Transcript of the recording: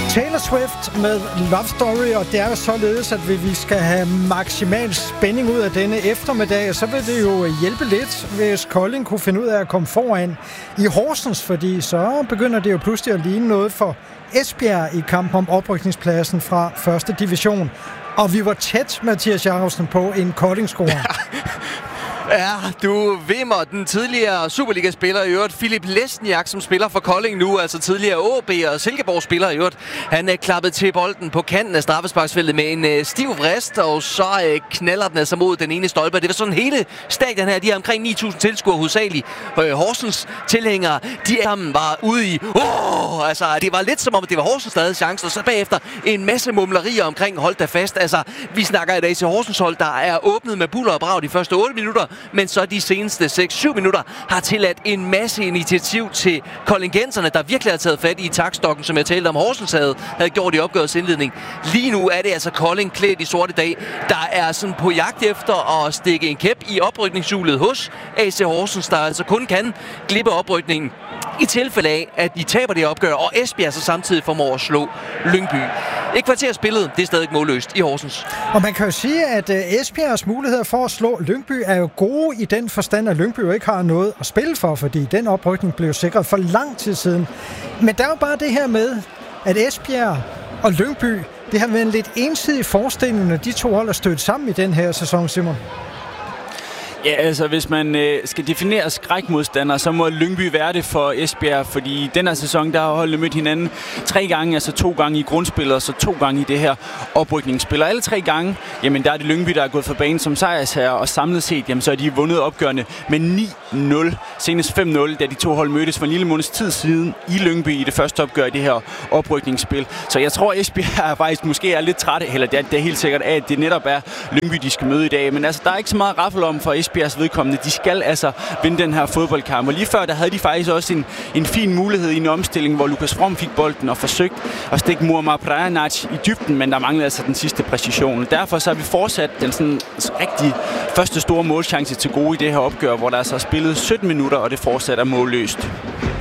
Taylor Swift med Love Story, og det er jo således, at vi skal have maksimal spænding ud af denne eftermiddag, og så vil det jo hjælpe lidt, hvis Kolding kunne finde ud af at komme foran i Horsens, fordi så begynder det jo pludselig at ligne noget for Esbjerg i kampen om oprykningspladsen fra 1. division. Og vi var tæt, Mathias Jacobsen, på en Kolding-score. Ja, du vimmer den tidligere Superliga-spiller i øvrigt, Philip Lesniak, som spiller for Kolding nu, altså tidligere AB og Silkeborg-spiller i øvrigt. Han er klappet til bolden på kanten af straffesparksfeltet med en stiv vrist, og så knaller den altså mod den ene stolpe. Det var sådan hele stadion her, de har omkring 9.000 tilskuere hovedsageligt. Horsens tilhængere, de sammen var ude i, altså det var lidt som om, det var Horsens, der havde chancen, og så bagefter en masse mumlerier omkring hold da fast. Altså, vi snakker i dag til Horsens hold, der er åbnet med buller og brag de første 8 minutter, men så de seneste 6-7 minutter har tilladt en masse initiativ til koldingenserne, der virkelig har taget fat i taktstokken, som jeg talte om, Horsens havde gjort i opgørets indledning. Lige nu er det altså Kolding klædt i sorte dag, der er sådan på jagt efter at stikke en kæp i oprykningshjulet hos AC Horsens, der altså kun kan glippe oprykningen i tilfælde af, at de taber det opgør, og Esbjerg så samtidig formår at slå Lyngby. Et kvarter spillet, det er stadig målløst i Horsens. Og man kan jo sige, at Esbjergs muligheder for at slå Lyngby er jo gode i den forstand, at Lyngby jo ikke har noget at spille for, fordi den oprykning blev sikret for lang tid siden. Men der er jo bare det her med, at Esbjerg og Lyngby, det har været en lidt ensidig forestilling, når de to hold er stødt sammen i den her sæson, Simon. Ja, altså hvis man skal definere skrækmodstander, så må Lyngby være det for Esbjerg, fordi i den her sæson, der har holdene mødt hinanden 3 gange, altså 2 gange i grundspillet, og så 2 gange i det her oprykningsspil. Og alle 3 gange, jamen der er det Lyngby, der er gået for banen som sejrsherre, og samlet set, jamen så er de vundet opgørende med 9-0, senest 5-0, da de to hold mødtes for en lille måneds tid siden i Lyngby i det første opgør i det her oprykningsspil. Så jeg tror, Esbjerg faktisk måske er lidt trætte, eller det er helt sikkert af, at det netop er Lyngby, de skal møde i dag. Men altså, der er ikke så meget raffel om for Esbjergs vedkommende. De skal altså vinde den her fodboldkamp. Og lige før, der havde de faktisk også en fin mulighed i en omstilling, hvor Lukas From fik bolden og forsøgt at stikke Muammar Prajanac i dybden, men der manglede altså den sidste præcision. Derfor så har vi fortsat den sådan rigtig første store målchance til gode i det her opgør, hvor der altså er spillet 17 minutter, og det fortsat er målløst.